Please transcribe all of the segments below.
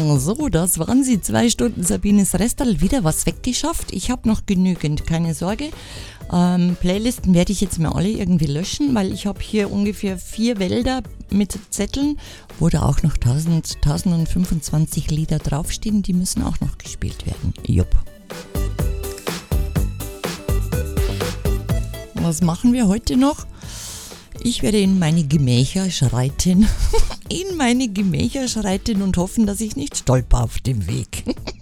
So, das waren sie. 2 Stunden Sabines Restal. Wieder was weggeschafft. Ich habe noch genügend, keine Sorge. Playlisten werde ich jetzt mal alle irgendwie löschen, weil ich habe hier ungefähr 4 Wälder mit Zetteln, wo da auch noch 1025 Lieder draufstehen. Die müssen auch noch gespielt werden. Jupp. Was machen wir heute noch? Ich werde in meine Gemächer schreiten. In meine Gemächer schreiten und hoffen, dass ich nicht stolper auf dem Weg.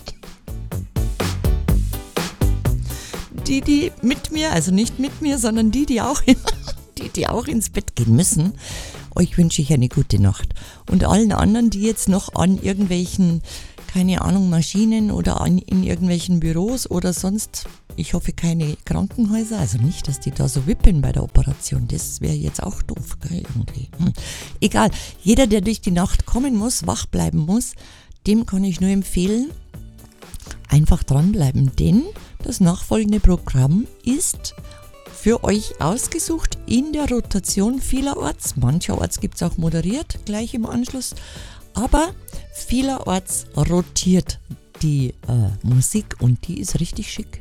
Die mit mir, also nicht mit mir, sondern die auch ins Bett gehen müssen, euch wünsche ich eine gute Nacht. Und allen anderen, die jetzt noch an irgendwelchen, keine Ahnung, Maschinen oder in irgendwelchen Büros oder sonst, ich hoffe keine Krankenhäuser, also nicht, dass die da so wippen bei der Operation, das wäre jetzt auch doof, gell, irgendwie. Egal, jeder, der durch die Nacht kommen muss, wach bleiben muss, dem kann ich nur empfehlen, einfach dranbleiben, denn das nachfolgende Programm ist für euch ausgesucht in der Rotation vielerorts. Mancherorts gibt es auch moderiert, gleich im Anschluss, aber vielerorts rotiert die Musik und die ist richtig schick.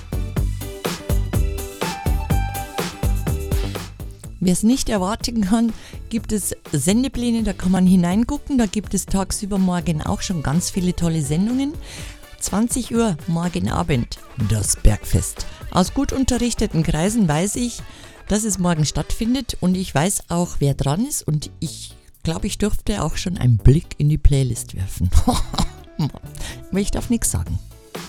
Wer es nicht erwarten kann, gibt es Sendepläne, da kann man hineingucken. Da gibt es tagsüber morgen auch schon ganz viele tolle Sendungen. 20 Uhr morgen Abend, das Bergfest. Aus gut unterrichteten Kreisen weiß ich, dass es morgen stattfindet und ich weiß auch, wer dran ist und ich glaube, ich dürfte auch schon einen Blick in die Playlist werfen. Aber ich darf nichts sagen.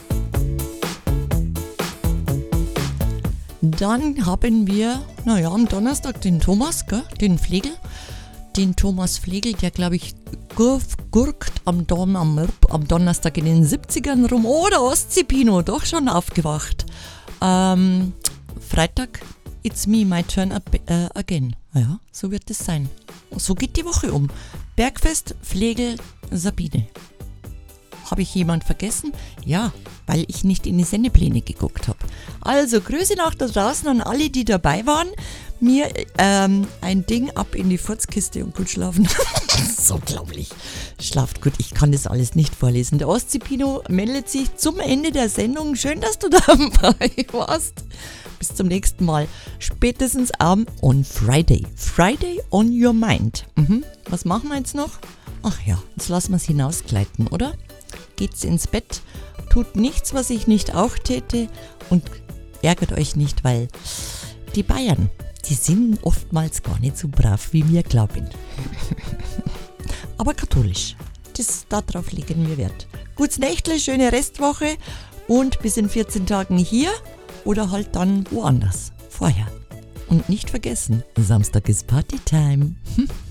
Dann haben wir, am Donnerstag den Thomas, gell, den Flegel. Den Thomas Flegel, der glaube ich gurkt am Donnerstag in den 70ern rum. Oh, der Ostseepino, doch schon aufgewacht. Freitag, it's me, my turn again. Ja, so wird es sein. So geht die Woche um. Bergfest, Flegel, Sabine. Habe ich jemand vergessen? Ja, weil ich nicht in die Sendepläne geguckt habe. Also Grüße nach da draußen an alle, die dabei waren. Mir ein Ding ab in die Furzkiste und gut schlafen. So unglaublich. Schlaft gut, ich kann das alles nicht vorlesen. Der Ostseepino meldet sich zum Ende der Sendung. Schön, dass du dabei warst. Bis zum nächsten Mal. Spätestens on Friday. Friday on your mind. Was machen wir jetzt noch? Ach ja, jetzt lassen wir es hinausgleiten, oder? Geht's ins Bett, tut nichts, was ich nicht auch täte und ärgert euch nicht, weil die Bayern, die sind oftmals gar nicht so brav, wie wir glauben. Aber katholisch, darauf legen wir Wert. Gutes Nächtle, schöne Restwoche und bis in 14 Tagen hier oder halt dann woanders, vorher. Und nicht vergessen, Samstag ist Partytime.